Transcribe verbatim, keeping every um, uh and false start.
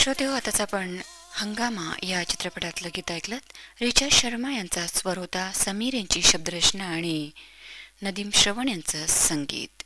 श्रोतेहो, आताच आपण हंगामा या चित्रपटातलं गीत ऐकलं. रिचा शर्मा यांचा स्वर होता, समीर यांची शब्दरचना आणि नदीम श्रवण यांचं संगीत.